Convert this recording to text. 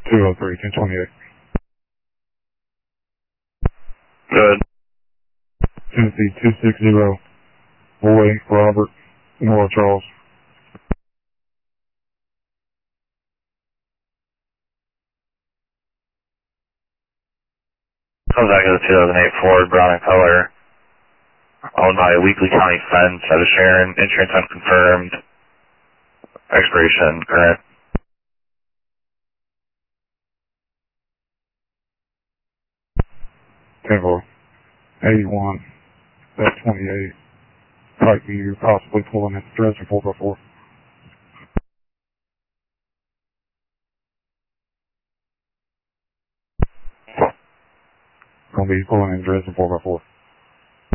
203, 1028. Good. Tennessee 260, Boy, Robert, Nora Charles. Comes back to the 2008 Ford Brown and color. Owned by Weakley County Fence out of Sharon. Insurance unconfirmed. Expiration current. 10-4. 81, 28. Might be you possibly pulling at the Dresden 4x4. Gonna be pulling in Dresden 4x4.